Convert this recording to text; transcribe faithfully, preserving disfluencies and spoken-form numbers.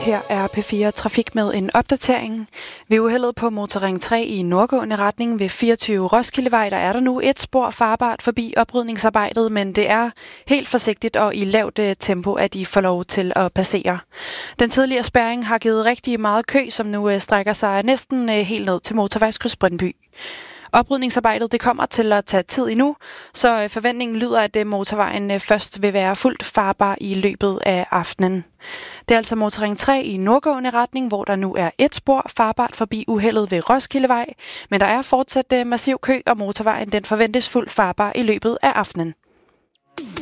Her er P fire Trafik med en opdatering. Ved uheldet på Motorring tre i nordgående retning ved fireogtyve Roskildevej, der er der nu et spor farbart forbi oprydningsarbejdet, men det er helt forsigtigt og i lavt tempo, at de får lov til at passere. Den tidligere spærring har givet rigtig meget kø, som nu strækker sig næsten helt ned til motorvejskryds Brøndby. Oprydningsarbejdet det kommer til at tage tid endnu, så forventningen lyder, at motorvejen først vil være fuldt farbar i løbet af aftenen. Det er altså Motorring tre i nordgående retning, hvor der nu er et spor farbart forbi uheldet ved Roskildevej, men der er fortsat massiv kø, og motorvejen den forventes fuldt farbar i løbet af aftenen.